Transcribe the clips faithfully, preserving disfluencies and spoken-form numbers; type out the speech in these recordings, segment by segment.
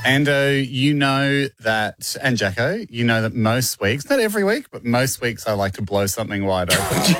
Ando, you know that, and Jacko, you know that most weeks, not every week, but most weeks I like to blow something wide open.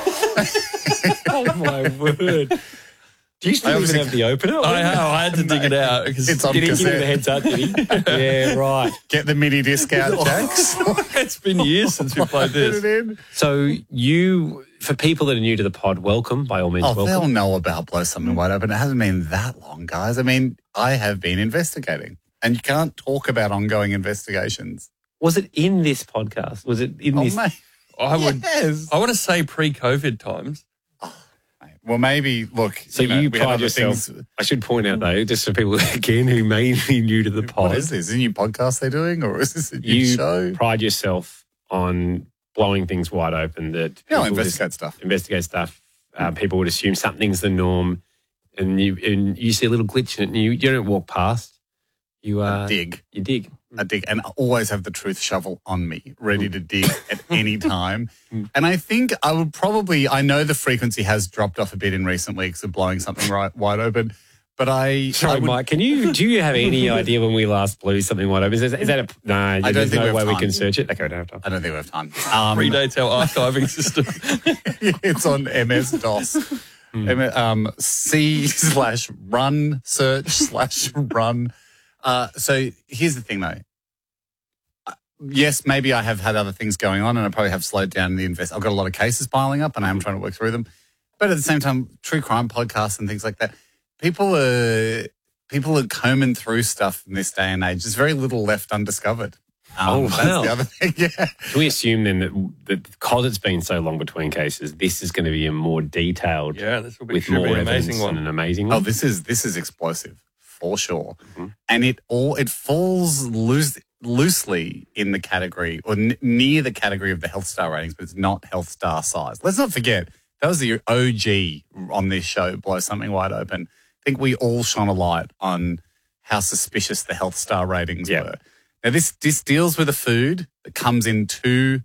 Oh, my word. Do you still even have the opener? I know, I had to dig it out. It's on Did he give cassette. you the heads up, did he? Yeah, right. Get the mini disc out, Jax. It's been years since we played Put it this. in. So you, for people that are new to the pod, welcome, by all means, Oh, they'll welcome. know about blow something wide open. It hasn't been that long, guys. I mean, I have been investigating, and you can't talk about ongoing investigations. Was it in this podcast? Was it in Oh, this? mate. I would. Yes. I want to say pre-COVID times. Well, maybe, look. So you, know, you we have pride other yourself. things- I should point out, though, just for people, again, who may be new to the pod. What is this? Is it a new podcast they're doing, or is this a new You show? pride yourself on blowing things wide open that Yeah, I'll people investigate stuff. just investigate stuff. Uh, people would assume something's the norm, and you and you see a little glitch in it, and you, you don't walk past. You uh, Dig. You dig. I dig, and I always have the truth shovel on me, ready to dig at any time. And I think I would probably, I know the frequency has dropped off a bit in recent weeks of blowing something right wide open, but I. Sorry, I would, Mike. Can you do you have any idea when we last blew something wide open? Is, is that a no? I don't there's think no we way have we time. can search it. Okay, we don't have time. I don't think we have time. Um, Predates our archiving system. it's on M S DOS. M- um, C slash run search slash run. Uh, so here's the thing, though. Uh, Yes, maybe I have had other things going on, and I probably have slowed down the invest. I've got a lot of cases piling up, and I am trying to work through them. But at the same time, true crime podcasts and things like that, people are people are combing through stuff in this day and age. There's very little left undiscovered. Um, Oh, that's wow. the other thing. Yeah. Can we assume then that, that because it's been so long between cases, this is going to be a more detailed, Yeah, this will be, with should be more an evidence amazing and one. an amazing Oh, one? this is this is explosive for sure, Mhm. and it all it falls loose, loosely in the category or n- near the category of the Health Star ratings, but it's not Health Star size. Let's not forget that was the O G on this show. Blow something wide open. I think we all shone a light on how suspicious the Health Star ratings Yeah. were. Now this this deals with a food that comes in two,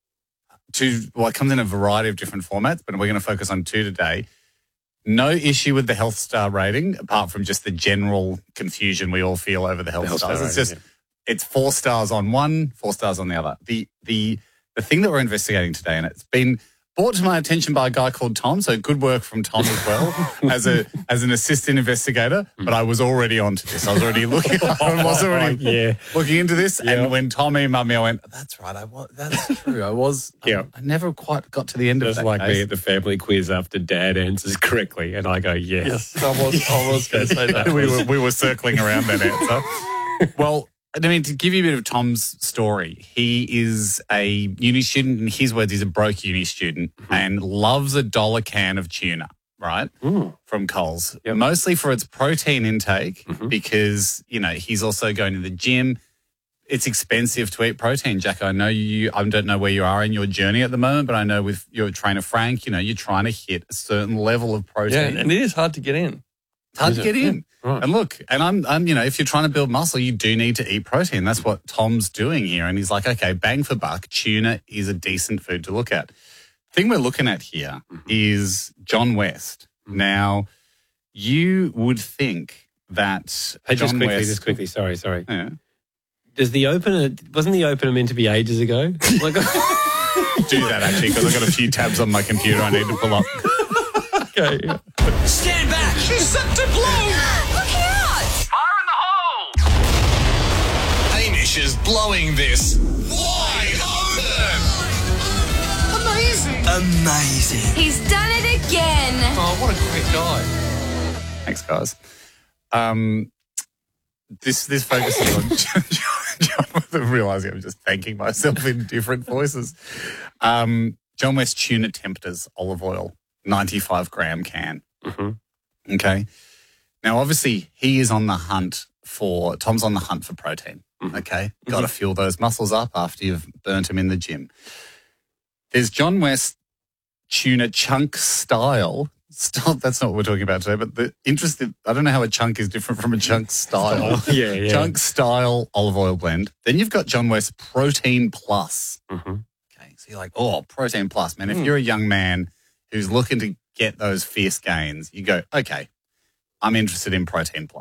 two. Well, it comes in a variety of different formats, but we're going to focus on two today. No issue with the Health Star rating, apart from just the general confusion we all feel over the Health, Health Stars. Star It's rating, just it's four stars on one, four stars on the other. The the the thing that we're investigating today, and it's been brought to my attention by a guy called Tom. So good work from Tom as well as a as an assistant investigator. But I was already onto this. I was already looking. I was already yeah. looking into this. Yeah. And when Tom emailed me, I went, "That's right. I was. That's true. I was. Yeah. I, I never quite got to the end of Just that like case. me at the family quiz after Dad answers correctly, and I go, yes. Yes, I was, I was going to say that. we were we were circling around that answer. Well, I mean, to give you a bit of Tom's story, he is a uni student. In his words, he's a broke uni student and loves a dollar can of tuna, right, Mm. from Coles, Yep. mostly for its protein intake Mhm. because, you know, he's also going to the gym. It's expensive to eat protein, Jack. I know you, I don't know where you are in your journey at the moment, but I know with your trainer, Frank, you know, you're trying to hit a certain level of Yeah, protein. and it is hard to get in. It's hard Is to it? get in. Right. And look, and I'm, I'm, you know, if you're trying to build muscle, you do need to eat protein. That's what Tom's doing here. And he's like, okay, bang for buck, tuna is a decent food to look at. The thing we're looking at here is John West. Now, you would think that Hey, just John quickly, West, just quickly, sorry, sorry. Yeah. Does the opener, wasn't the opener meant to be ages ago? Like, do that actually, because I've got a few tabs on my computer I need to pull up. Okay, yeah. Stand back! She's set to blow! Look out! Fire in the hole! Hamish is blowing this wide open! Amazing! Amazing! He's done it again. Oh, what a great guy. Thanks, guys. Um, this this focuses on John, John, John realising I'm just thanking myself in different voices. Um, John West Tuna Tempters Olive Oil, ninety-five gram can. Mhm. Okay. Now, obviously, he is on the hunt for, Tom's on the hunt for protein. Mhm. Okay. Got to fuel those muscles up after you've burnt them in the gym. There's John West Tuna Chunk Style. Stop, that's not what we're talking about today, but the interesting, I don't know how a chunk is different from a chunk style. yeah, yeah. Chunk Style olive oil blend. Then you've got John West Protein Plus. Mhm. Okay, so you're like, oh, Protein Plus, man. If Mm. you're a young man who's looking to get those fierce gains, you go, okay, I'm interested in Protein Plus.